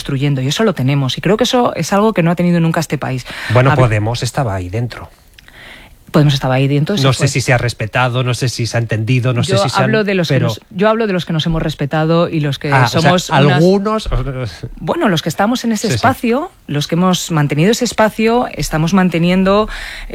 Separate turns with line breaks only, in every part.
construyendo, y eso lo tenemos, y creo que eso es algo que no ha tenido nunca este país.
Bueno, Podemos estaba ahí dentro.
Podemos estaba ahí dentro.
No sé si se ha respetado, no sé si se ha entendido, no sé si se
hablo de los yo hablo de los que nos hemos respetado y los que somos...
O sea, algunos...
Bueno, los que estamos en ese espacio, los que hemos mantenido ese espacio, estamos manteniendo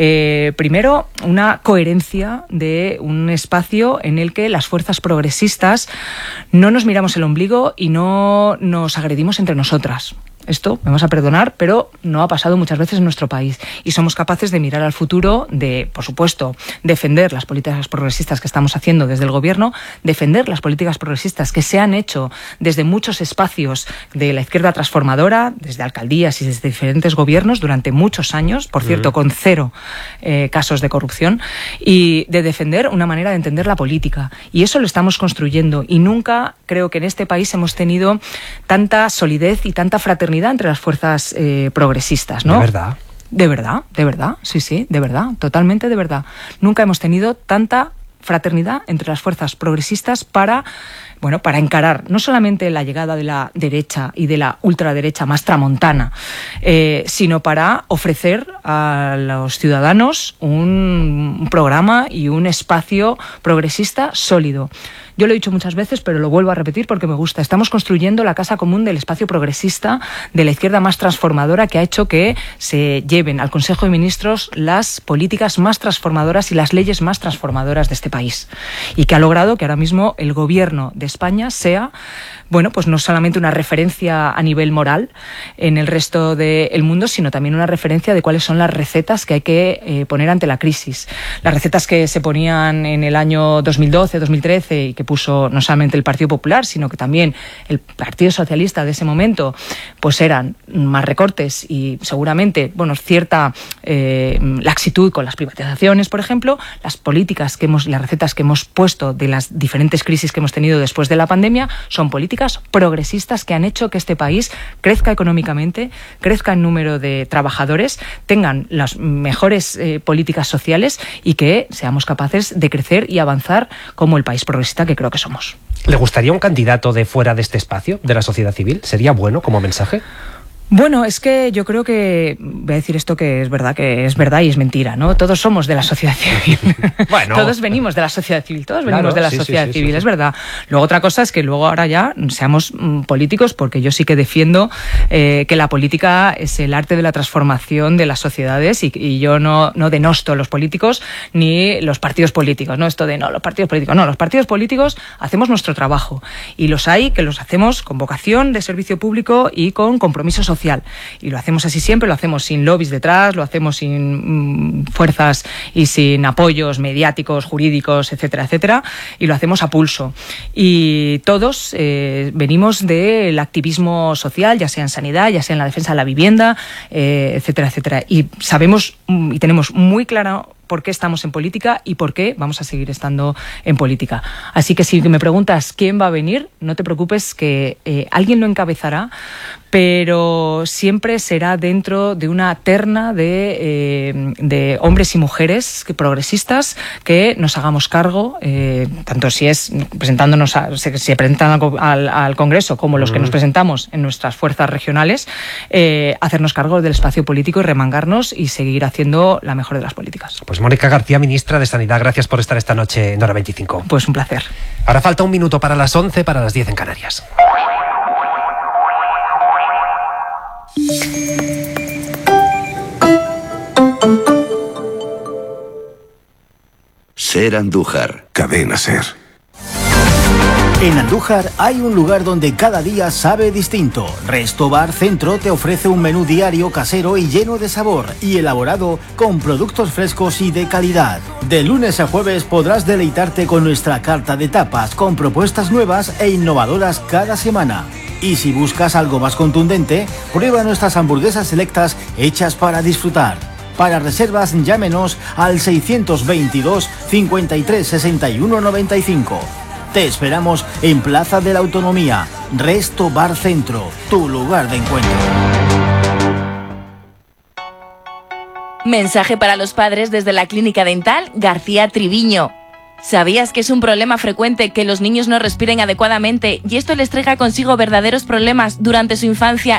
primero una coherencia de un espacio en el que las fuerzas progresistas no nos miramos el ombligo y no nos agredimos entre nosotras. Esto, me vas a perdonar, pero no ha pasado muchas veces en nuestro país. Y somos capaces de mirar al futuro, de, por supuesto, defender las políticas progresistas que estamos haciendo desde el gobierno, defender las políticas progresistas que se han hecho desde muchos espacios de la izquierda transformadora, desde alcaldías y desde diferentes gobiernos durante muchos años, por cierto, con 0 casos de corrupción, y de defender una manera de entender la política. Y eso lo estamos construyendo. Y nunca creo que en este país hemos tenido tanta solidez y tanta fraternidad entre las fuerzas progresistas, ¿no?
¿De verdad?
De verdad, sí, de verdad, totalmente de verdad. Nunca hemos tenido tanta fraternidad entre las fuerzas progresistas para encarar no solamente la llegada de la derecha y de la ultraderecha más tramontana, sino para ofrecer a los ciudadanos un programa y un espacio progresista sólido. Yo lo he dicho muchas veces, pero lo vuelvo a repetir porque me gusta. Estamos construyendo la casa común del espacio progresista, de la izquierda más transformadora, que ha hecho que se lleven al Consejo de Ministros las políticas más transformadoras y las leyes más transformadoras de este país. Y que ha logrado que ahora mismo el gobierno de España sea, pues no solamente una referencia a nivel moral en el resto del mundo, sino también una referencia de cuáles son las recetas que hay que poner ante la crisis. Las recetas que se ponían en el año 2012, 2013 y que puso no solamente el Partido Popular, sino que también el Partido Socialista de ese momento, pues eran más recortes y seguramente, cierta laxitud con las privatizaciones, por ejemplo, las recetas que hemos puesto de las diferentes crisis que hemos tenido después de la pandemia son políticas progresistas que han hecho que este país crezca económicamente, crezca en número de trabajadores, tengan las mejores políticas sociales y que seamos capaces de crecer y avanzar como el país progresista que creo que somos.
¿Le gustaría un candidato de fuera de este espacio, de la sociedad civil? ¿Sería bueno como mensaje?
Bueno, es que yo creo que voy a decir esto que es verdad y es mentira, ¿no? Todos somos de la sociedad civil. Bueno. Todos venimos de la sociedad civil, civil, es verdad. Luego otra cosa es que luego ahora ya seamos políticos, porque yo sí que defiendo que la política es el arte de la transformación de las sociedades y yo no denosto los políticos ni los partidos políticos, ¿no? Esto de los partidos políticos. No, los partidos políticos hacemos nuestro trabajo y los hay que los hacemos con vocación de servicio público y con compromiso social. Y lo hacemos así siempre, lo hacemos sin lobbies detrás, lo hacemos sin fuerzas y sin apoyos mediáticos, jurídicos, etcétera, etcétera, y lo hacemos a pulso. Y todos venimos del activismo social, ya sea en sanidad, ya sea en la defensa de la vivienda, etcétera, etcétera. Y sabemos y tenemos muy claro por qué estamos en política y por qué vamos a seguir estando en política. Así que si me preguntas quién va a venir, no te preocupes que alguien lo encabezará, pero siempre será dentro de una terna de hombres y mujeres progresistas que nos hagamos cargo, tanto si es presentándonos si se presentan al Congreso como los que nos presentamos en nuestras fuerzas regionales, hacernos cargo del espacio político y remangarnos y seguir haciendo la mejor de las políticas.
Pues Mónica García, ministra de Sanidad, gracias por estar esta noche en Hora 25.
Pues un placer.
Ahora falta un minuto para las 11, para las 10 en Canarias.
Ser Andújar.
Cadena Ser.
En Andújar hay un lugar donde cada día sabe distinto. Resto Bar Centro te ofrece un menú diario casero y lleno de sabor y elaborado con productos frescos y de calidad. De lunes a jueves podrás deleitarte con nuestra carta de tapas con propuestas nuevas e innovadoras cada semana. Y si buscas algo más contundente, prueba nuestras hamburguesas selectas hechas para disfrutar. Para reservas, llámenos al 622 53 61 95. Te esperamos en Plaza de la Autonomía, Resto Bar Centro, tu lugar de encuentro.
Mensaje para los padres desde la Clínica Dental García Triviño. ¿Sabías que es un problema frecuente que los niños no respiren adecuadamente y esto les traiga consigo verdaderos problemas durante su infancia